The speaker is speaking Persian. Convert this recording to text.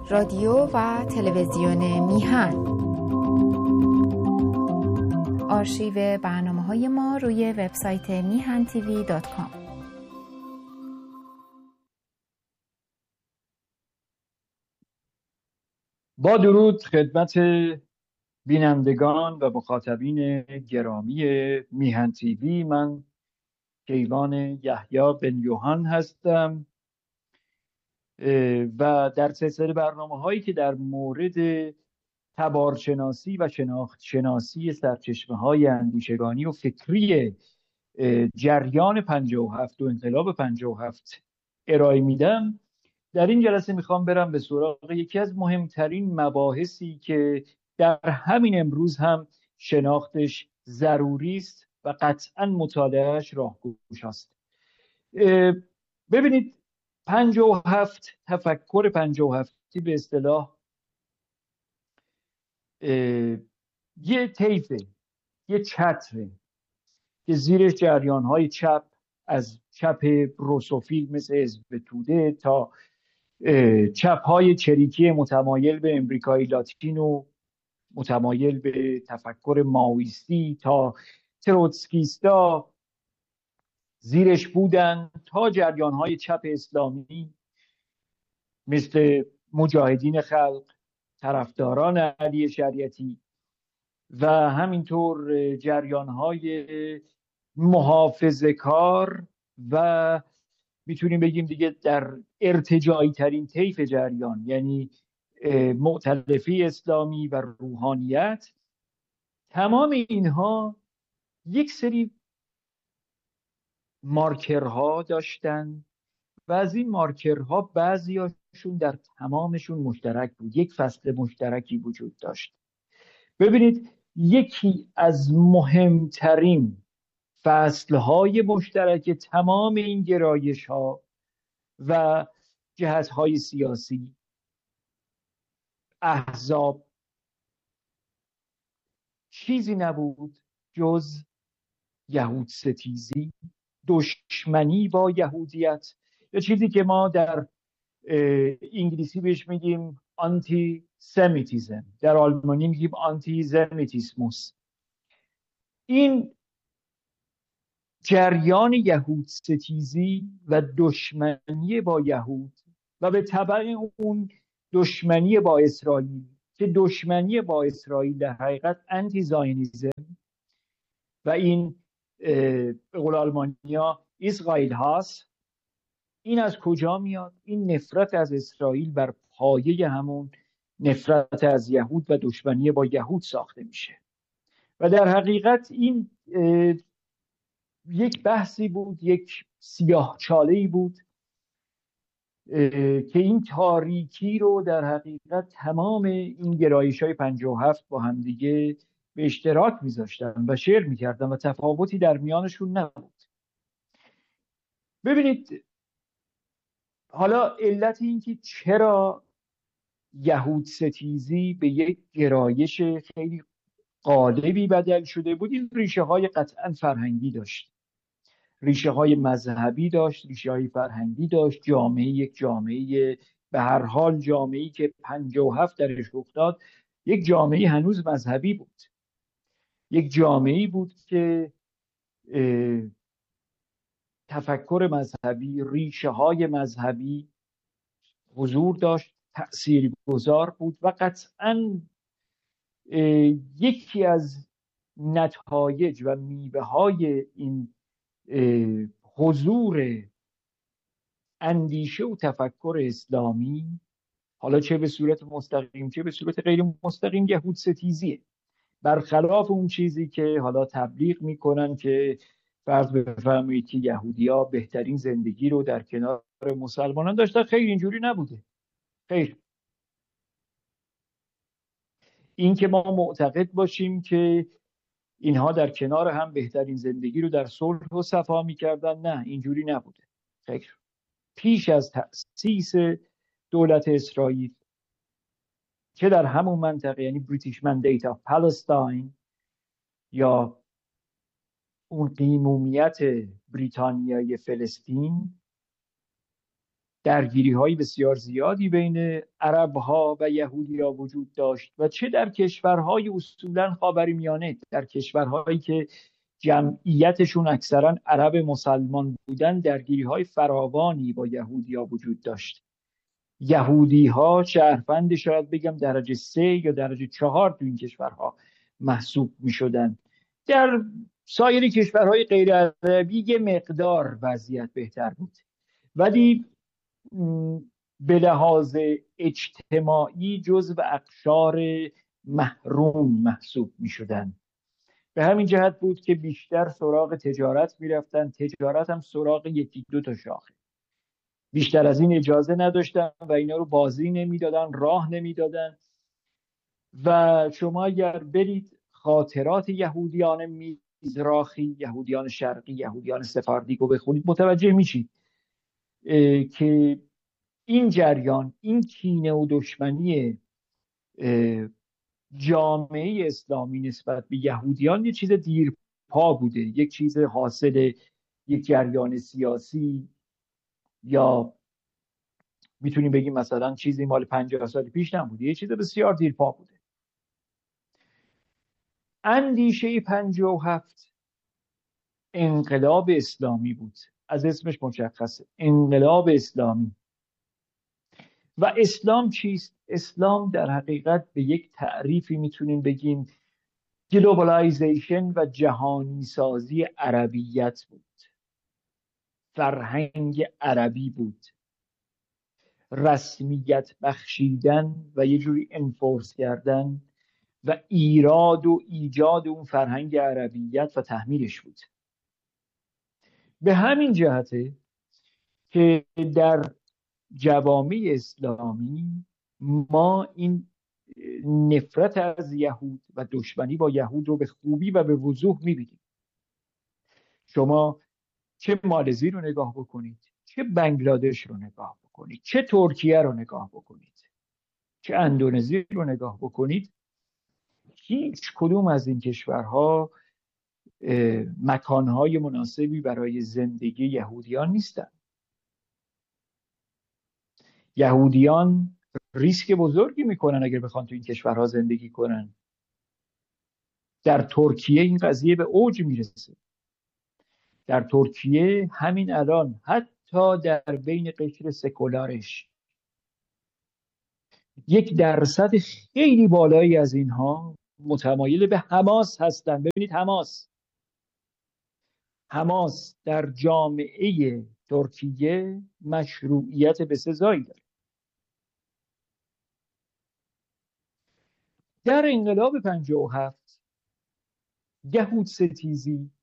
رادیو و تلویزیون میهن. آرشیو برنامه‌های ما روی وبسایت mihantv.com. با درود خدمت بینندگان و مخاطبین گرامی میهن تیوی، من کیوان یحیی بن یوحان هستم و در سلسله برنامه‌هایی که در مورد تبارشناسی و شناخت سرچشمه‌های اندیشگانی و فکری جریان 57 و انقلاب 57 ارائه میدم، در این جلسه میخوام برم به سراغ یکی از مهمترین مباحثی که در همین امروز هم شناختش ضروری است و قطعا مطالعهش راهگوش است. ببینید، 57 تفکر 57 به اصطلاح یه طیفه، یه چتره که زیرش جریان‌های چپ، از چپ روسوفیل مثل حزب توده تا چپ‌های چریکی متمایل به امریکای لاتین و متمایل به تفکر مائویستی تا تروتسکیستا زیرش بودن، تا جریان‌های چپ اسلامی مثل مجاهدین خلق، طرفداران علی شریعتی و همینطور جریان‌های محافظه‌کار و میتونیم بگیم دیگه در ارتجاعی ترین طیف جریان، یعنی مؤتلفه اسلامی و روحانیت. تمام اینها یک سری مارکرها داشتن و از این مارکرها بعضیاشون در تمامشون مشترک بود. یک فصل مشترکی وجود داشت. ببینید، یکی از مهمترین فصلهای مشترک تمام این گرایش‌ها و جهت‌های سیاسی، احزاب، چیزی نبود جز یهود ستیزی، دشمنی با یهودیت، یا چیزی که ما در انگلیسی بهش میگیم آنتی سمیتیزم، در آلمانی میگیم آنتی زمیتیسموس. این جریان یهود ستیزی و دشمنی با یهود و به تبع اون دشمنی با اسرائیل، که دشمنی با اسرائیل در حقیقت انتی زاینیزم و این به قول آلمانیا اسرائیل هاست، این از کجا میاد؟ این نفرت از اسرائیل بر پایه همون نفرت از یهود و دشمنی با یهود ساخته میشه و در حقیقت این یک بحثی بود، یک سیاه‌چاله‌ای بود که این تاریکی رو در حقیقت تمام این گرایش‌های 57 با هم دیگه به اشتراک میذاشتن و شیر میکردن و تفاوتی در میانشون نبود. ببینید، حالا علت این که چرا یهود ستیزی به یک گرایش خیلی غالبی بدل شده بود، این ریشه های قطعا فرهنگی داشت، ریشه های مذهبی داشت، ریشه های فرهنگی داشت. یک جامعه به هر حال جامعه‌ای که 57 درش رخ داد، یک جامعه هنوز مذهبی بود، یک جامعه‌ای بود که تفکر مذهبی، ریشه های مذهبی حضور داشت، تأثیرگذار بود و قطعاً یکی از نتایج و میوه های این حضور اندیشه و تفکر اسلامی، حالا چه به صورت مستقیم چه به صورت غیر مستقیم، یهود ستیزیه. برخلاف اون چیزی که حالا تبلیغ میکنن که فرض بفرمایید که یهودی‌ها بهترین زندگی رو در کنار مسلمانان داشتن، خیر اینجوری نبوده. خیر، این که ما معتقد باشیم که اینها در کنار هم بهترین زندگی رو در صلح و صفا میکردن، نه، اینجوری نبوده. خیر، پیش از تأسیس دولت اسرائیل، چه در همون منطقه، یعنی بریتیش مندیت آف پالستاین یا اون قیمومیت بریتانیای فلسطین، درگیری های بسیار زیادی بین عرب ها و یهودی ها وجود داشت و چه در کشورهای اصولا خاورمیانه، در کشورهایی که جمعیتشون اکثرا عرب مسلمان بودن، درگیری های فراوانی با یهودی ها وجود داشت. یهودی ها شهروند شاید بگم درجه 3 یا درجه 4 تو این کشورها محسوب می شدن. در سایر کشورهای غیر عربی یه مقدار وضعیت بهتر بود، ولی به لحاظ اجتماعی جزو اقشار محروم محسوب می شدن. به همین جهت بود که بیشتر سراغ تجارت می رفتن. تجارت هم سراغ یکی دو تا شاخه، بیشتر از این اجازه نداشتن و اینا رو بازی نمیدادن، راه نمیدادن. و شما اگر برید خاطرات یهودیان میزراخی، یهودیان شرقی، یهودیان سفاردی رو بخونید، متوجه میشید که این جریان، این کینه و دشمنی جامعه اسلامی نسبت به یهودیان یه چیز دیرپا بوده، یک چیز حاصل یک جریان سیاسی، یا میتونیم بگیم مثلا چیزی مال 50 سال پیش نبوده، یه چیز بسیار دیرپا بوده. اندیشه 57 انقلاب اسلامی بود، از اسمش مشخصه، انقلاب اسلامی. و اسلام چیست؟ اسلام در حقیقت به یک تعریفی میتونیم بگیم گلوبالایزیشن و جهانی سازی عربیت بود، فرهنگ عربی بود، رسمیت بخشیدن و یه جوری انفورس کردن و ایراد و ایجاد اون فرهنگ عربیت و تحمیلش بود. به همین جهته که در جوامع اسلامی ما این نفرت از یهود و دشمنی با یهود رو به خوبی و به وضوح میبینیم. شما چه مالزی رو نگاه بکنید، چه بنگلادش رو نگاه بکنید، چه ترکیه رو نگاه بکنید، چه اندونزی رو نگاه بکنید، هیچ کدوم از این کشورها مکانهای مناسبی برای زندگی یهودیان نیستن. یهودیان ریسک بزرگی میکنن اگر بخوان تو این کشورها زندگی کنن. در ترکیه این قضیه به اوج میرسه. در ترکیه همین الان حتی در بین قشر سکولارش 1% خیلی بالایی از اینها متمایل به حماس هستن. ببینید حماس در جامعه ترکیه مشروعیت بسزایی داره. در انقلاب 57 یهود ستیزی